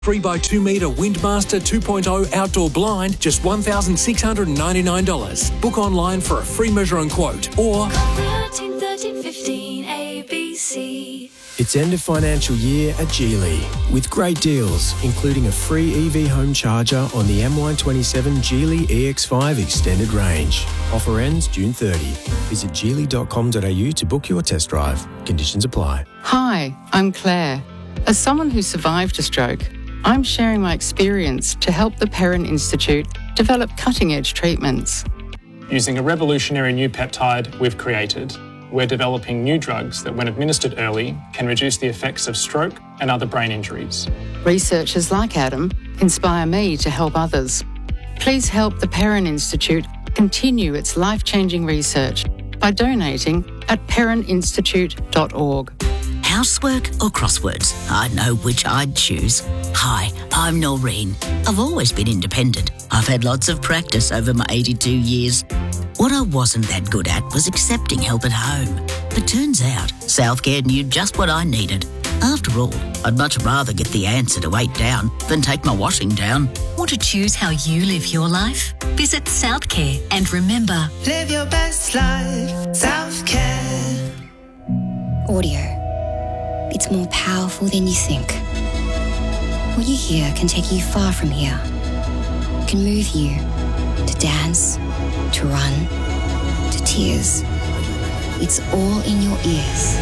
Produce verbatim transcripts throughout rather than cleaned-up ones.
three by two metre Windmaster two point oh outdoor blind, just one thousand six hundred ninety-nine dollars. Book online for a free measure and quote or thirteen thirteen fifteen A B C. It's end of financial year at Geely with great deals, including a free E V home charger on the M Y twenty-seven Geely E X five Extended Range. Offer ends June thirtieth. Visit geely dot com dot a u to book your test drive. Conditions apply. Hi, I'm Claire. As someone who survived a stroke, I'm sharing my experience to help the Perrin Institute develop cutting-edge treatments. Using a revolutionary new peptide we've created, we're developing new drugs that, when administered early, can reduce the effects of stroke and other brain injuries. Researchers like Adam inspire me to help others. Please help the Perrin Institute continue its life-changing research by donating at perrin institute dot org. Housework or crosswords? I know which I'd choose. Hi, I'm Noreen. I've always been independent. I've had lots of practice over my eighty-two years. What I wasn't that good at was accepting help at home. But turns out, Southcare knew just what I needed. After all, I'd much rather get the answer to eight down than take my washing down. Want to choose how you live your life? Visit Southcare and remember, live your best life, Southcare. Audio. It's more powerful than you think. What you hear can take you far from here. It can move you to dance, to run, to tears. It's all in your ears.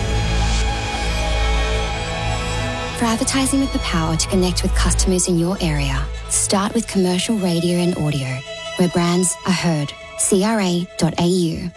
For advertising with the power to connect with customers in your area, start with commercial radio and audio, where brands are heard. C R A dot A U.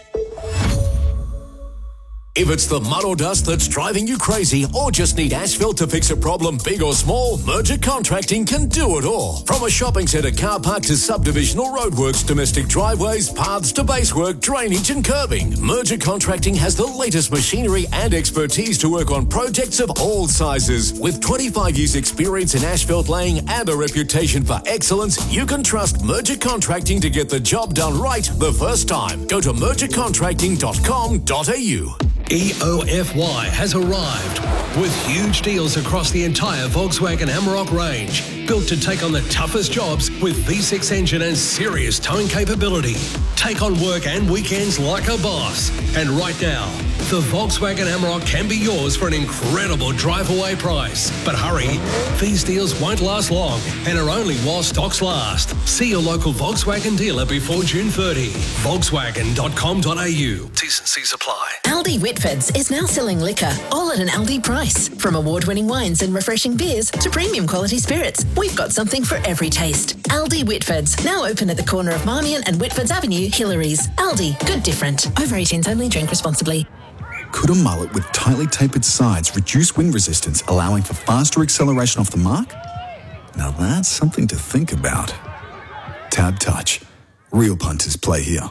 If it's the mud or dust that's driving you crazy or just need asphalt to fix a problem big or small, Merger Contracting can do it all. From a shopping centre car park to subdivisional roadworks, domestic driveways, paths to basework, drainage and curbing, Merger Contracting has the latest machinery and expertise to work on projects of all sizes. With twenty-five years experience in asphalt laying and a reputation for excellence, you can trust Merger Contracting to get the job done right the first time. Go to merger contracting dot com dot a u. E O F Y has arrived with huge deals across the entire Volkswagen Amarok range, built to take on the toughest jobs with V six engine and serious towing capability. Take on work and weekends like a boss. And right now, the Volkswagen Amarok can be yours for an incredible drive-away price. But hurry, these deals won't last long and are only while stocks last. See your local Volkswagen dealer before June thirtieth. Volkswagen dot com dot a u. T's and C's apply. Aldi Whitfords is now selling liquor, all at an Aldi price. From award-winning wines and refreshing beers to premium quality spirits, we've got something for every taste. Aldi Whitfords, now open at the corner of Marmion and Whitfords Avenue, Hillary's. Aldi, good different. Over eighteens only, drink responsibly. Could a mullet with tightly tapered sides reduce wind resistance, allowing for faster acceleration off the mark? Now that's something to think about. Tab Touch. Real punters play here.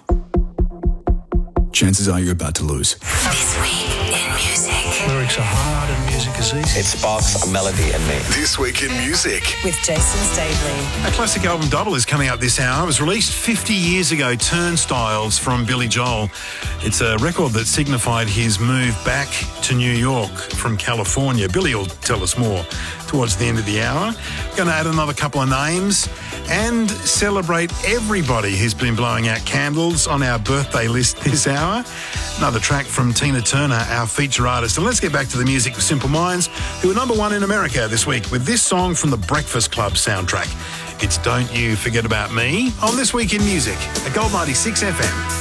Chances are you're about to lose. This week in music. Lyrics are hard and music is easy. It sparks a melody in me. This week in music. With Jason Staveley. A classic album double is coming up this hour. It was released fifty years ago, Turnstiles from Billy Joel. It's a record that signified his move back to New York from California. Billy will tell us more towards the end of the hour. Going to add another couple of names and celebrate everybody who's been blowing out candles on our birthday list this hour. Another track from Tina Turner, our feature artist. And let's get back to the music with Simple Minds, who are number one in America this week with this song from the Breakfast Club soundtrack. It's Don't You Forget About Me on This Week in Music at Gold ninety-six F M.